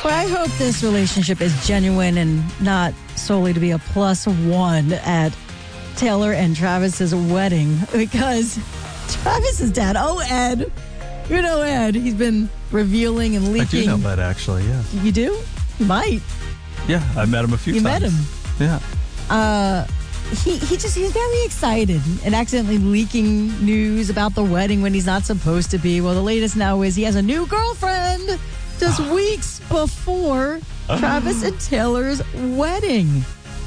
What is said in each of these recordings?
Well, I hope this relationship is genuine and not solely to be a +1 at Taylor and Travis's wedding, because Travis's dad, Ed, you know Ed, he's been revealing and leaking. I do know Ed, actually, yeah. You do? You might. Yeah, I met him a few times. You met him? Yeah. He's very excited and accidentally leaking news about the wedding when he's not supposed to be. Well, the latest now is he has a new girlfriend just weeks before Travis and Taylor's wedding.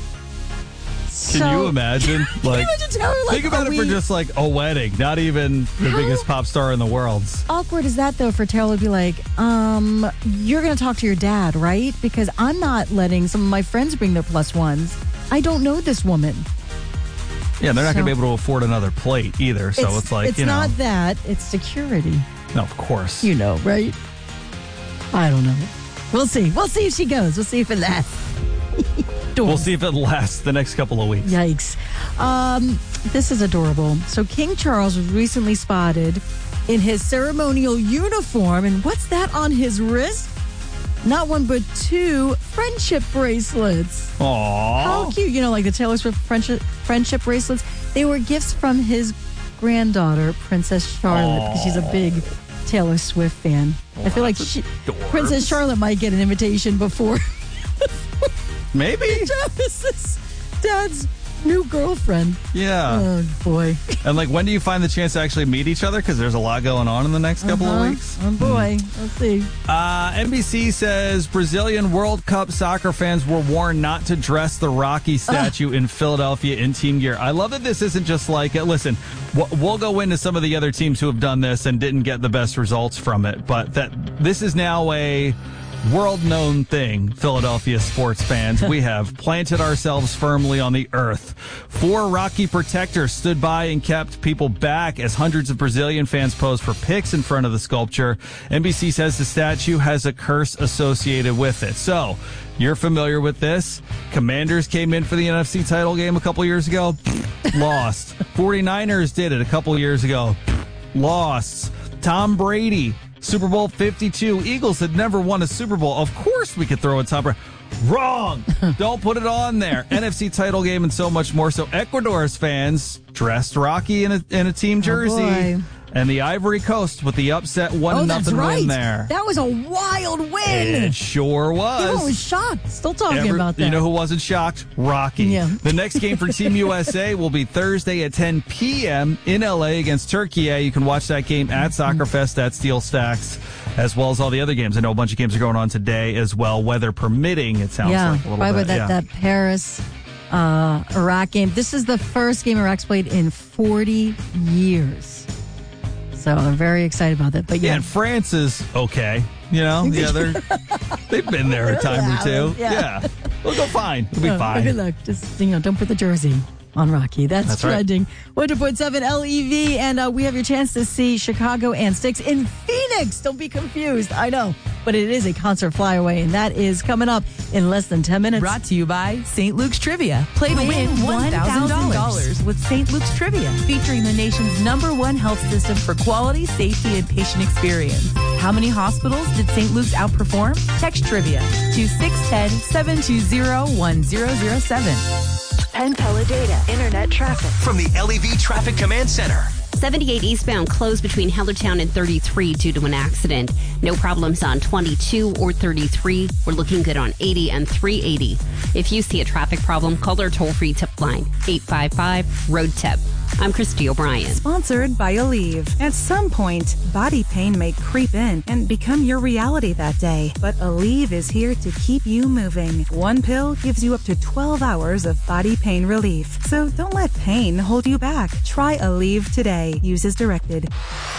Can you imagine? Like, Taylor, think about it for just like a wedding, not even the biggest pop star in the world. Awkward is that, though, for Taylor to be like, you're going to talk to your dad, right? Because I'm not letting some of my friends bring their +1s. I don't know this woman. Yeah, they're not going to be able to afford another plate either. So it's like, it's not that. It's security. No, of course. You know, right? I don't know. We'll see. We'll see if she goes. We'll see if it lasts. We'll see if it lasts the next couple of weeks. Yikes. This is adorable. So King Charles was recently spotted in his ceremonial uniform. And what's that on his wrist? Not one, but 2 friendship bracelets. Aww. How cute. You know, like the Taylor Swift friendship bracelets. They were gifts from his granddaughter, Princess Charlotte, because she's a big Taylor Swift fan. I feel like Princess Charlotte might get an invitation before. Maybe. Travis's dad's new girlfriend. Yeah. Oh, boy. And like, when do you find the chance to actually meet each other? Because there's a lot going on in the next couple of weeks. Oh, boy. Let's see. NBC says Brazilian World Cup soccer fans were warned not to dress the Rocky statue in Philadelphia in team gear. I love that this isn't just like, listen, we'll go into some of the other teams who have done this and didn't get the best results from it, but that this is now a world-known thing, Philadelphia sports fans. We have planted ourselves firmly on the earth. 4 Rocky protectors stood by and kept people back as hundreds of Brazilian fans posed for pics in front of the sculpture. NBC says the statue has a curse associated with it. So, you're familiar with this. Commanders came in for the NFC title game a couple years ago. Lost. 49ers did it a couple years ago. Lost. Tom Brady, Super Bowl 52. Eagles had never won a Super Bowl. Of course we could throw a Tom Brady. Wrong. Don't put it on there. NFC title game and so much more. So Ecuador's fans dressed Rocky in a team jersey. And the Ivory Coast with the upset 1-0 win there. That was a wild win. It sure was. Everyone was shocked. Still talking about that. You know who wasn't shocked? Rocky. Yeah. The next game for Team USA will be Thursday at 10 p.m. in L.A. against Turkey. You can watch that game at Soccerfest at Steel Stacks, as well as all the other games. I know a bunch of games are going on today as well, weather permitting, it sounds like a little bit. That Paris Iraq game. This is the first game Iraq's played in 40 years. So I'm very excited about that. But yeah, and France is okay. You know, they've been there a time or two. Yeah. We'll go fine. It'll be fine. Good luck. Just, don't put the jersey on Rocky. That's trending. Right. 100.7 LEV, and we have your chance to see Chicago and Styx in Phoenix. Don't be confused. I know. But it is a concert flyaway, and that is coming up in less than 10 minutes. Brought to you by St. Luke's Trivia. Play to win $1,000 with St. Luke's Trivia, featuring the nation's #1 health system for quality, safety, and patient experience. How many hospitals did St. Luke's outperform? Text Trivia to 610-720-1007. Penn Teledata Internet traffic from the LEV Traffic Command Center. 78 eastbound closed between Hellertown and 33 due to an accident. No problems on 22 or 33. We're looking good on 80 and 380. If you see a traffic problem, call our toll-free tip line, 855-ROAD-TIP. I'm Christy O'Brien. Sponsored by Aleve. At some point, body pain may creep in and become your reality that day. But Aleve is here to keep you moving. One pill gives you up to 12 hours of body pain relief. So don't let pain hold you back. Try Aleve today. Use as directed.